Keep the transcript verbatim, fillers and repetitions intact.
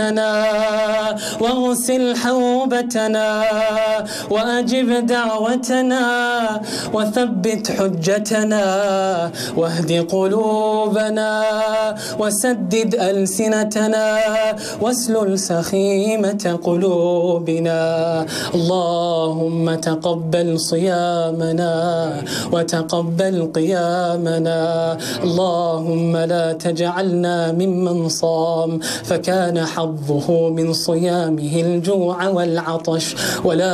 واغسل حوبتنا وأجب دعوتنا وثبت حجتنا واهد قلوبنا وسدد ألسنتنا واسلل سخيمة قلوبنا. اللهم تقبل صيامنا وتقبل قيامنا. اللهم لا تجعلنا ممن صام فكان حظه من صيامه الجوع والعطش ولا